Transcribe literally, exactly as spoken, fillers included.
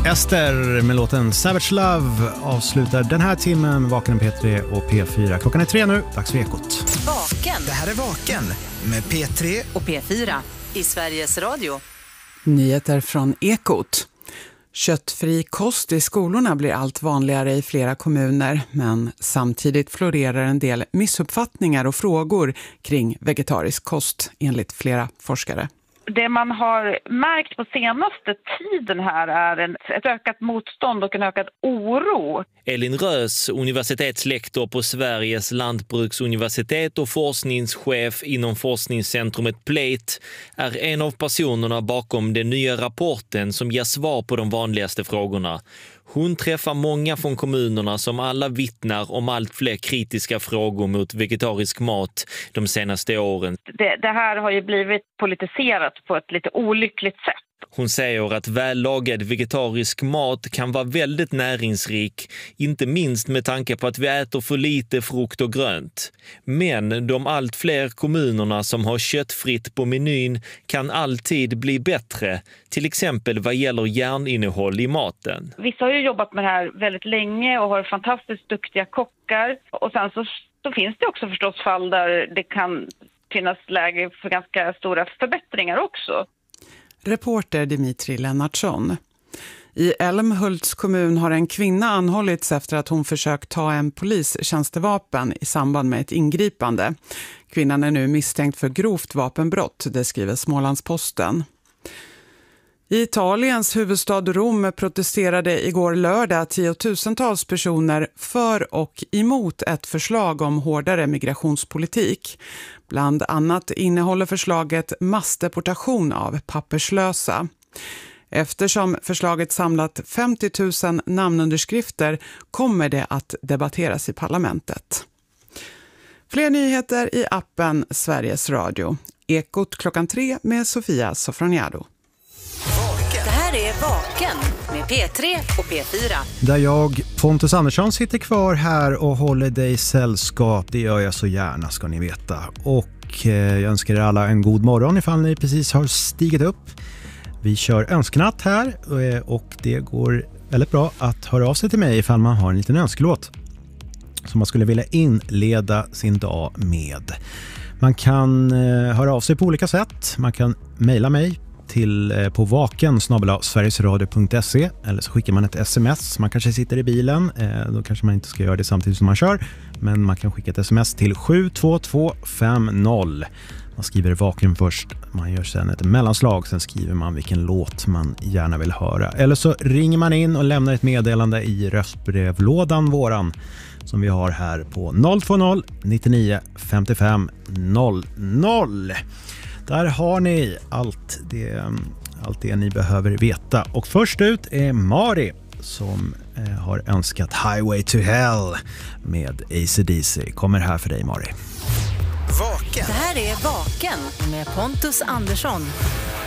Ester med låten Savage Love avslutar den här timmen med Vaken P tre och P fyra. Klockan är tre nu, dags för Ekot. Vaken. Det här är Vaken med P tre och P fyra i Sveriges Radio. Nyheter från Ekot. Köttfri kost i skolorna blir allt vanligare i flera kommuner, men samtidigt florerar en del missuppfattningar och frågor kring vegetarisk kost enligt flera forskare. Det man har märkt på senaste tiden här är en, ett ökat motstånd och en ökad oro. Elin Rös, universitetslektor på Sveriges lantbruksuniversitet och forskningschef inom forskningscentrumet Plate, är en av personerna bakom den nya rapporten som ger svar på de vanligaste frågorna. Hon träffar många från kommunerna som alla vittnar om allt fler kritiska frågor mot vegetarisk mat de senaste åren. Det, det här har ju blivit politiserat på ett lite olyckligt sätt. Hon säger att vällagad vegetarisk mat kan vara väldigt näringsrik, inte minst med tanke på att vi äter för lite frukt och grönt. Men de allt fler kommunerna som har köttfritt på menyn kan alltid bli bättre, till exempel vad gäller järninnehåll i maten. Vissa har ju jobbat med det här väldigt länge och har fantastiskt duktiga kockar. Och sen så, så finns det också förstås fall där det kan finnas läge för ganska stora förbättringar också. Reporter Dimitri Lennartsson. I Älmhults kommun har en kvinna anhållits efter att hon försökt ta en polistjänstevapen i samband med ett ingripande. Kvinnan är nu misstänkt för grovt vapenbrott, det skriver Smålandsposten. I Italiens huvudstad Rom protesterade igår lördag tiotusentals personer för och emot ett förslag om hårdare migrationspolitik. Bland annat innehåller förslaget massdeportation av papperslösa. Eftersom förslaget samlat femtio tusen namnunderskrifter kommer det att debatteras i parlamentet. Fler nyheter i appen Sveriges Radio. Ekot klockan tre med Sofia Sofroniado. Det här är Vaken med P tre och P fyra. Där jag, Pontus Andersson, sitter kvar här och håller dig sällskap. Det gör jag så gärna, ska ni veta. Och eh, jag önskar er alla en god morgon ifall ni precis har stigit upp. Vi kör önskenatt här eh, och det går väldigt bra att höra av sig till mig ifall man har en liten önskelåt som man skulle vilja inleda sin dag med. Man kan eh, höra av sig på olika sätt. Man kan mejla mig till eh, på vaken snabel-a sverigesradio punkt se eller så skickar man ett sms. Man kanske sitter i bilen, eh, då kanske man inte ska göra det samtidigt som man kör, men man kan skicka ett sms till sju två två fem noll. Man skriver vaken först, man gör sen ett mellanslag, sen skriver man vilken låt man gärna vill höra. Eller så ringer man in och lämnar ett meddelande i röstbrevlådan våran som vi har här på noll två noll nittionio femtiofem noll noll. Där har ni allt det, allt det ni behöver veta. Och först ut är Mari som eh, har önskat Highway to Hell med A C D C. Kommer här för dig, Mari. Vaken. Det här är Vaken med Pontus Andersson.